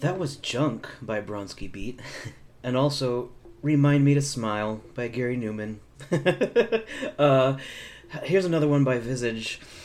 That was Junk by Bronski Beat. And also Remind Me to Smile by Gary Newman. uh, Here's another one by Visage.